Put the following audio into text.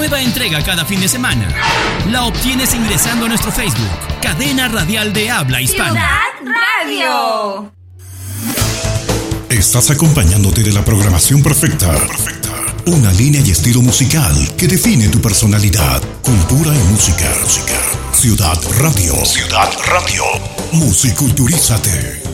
Nueva entrega cada fin de semana. La obtienes ingresando a nuestro Facebook, Cadena Radial de Habla Hispana. Ciudad Radio. Estás acompañándote de la programación perfecta. Una línea y estilo musical que define tu personalidad, cultura y música. Ciudad Radio. Musiculturízate.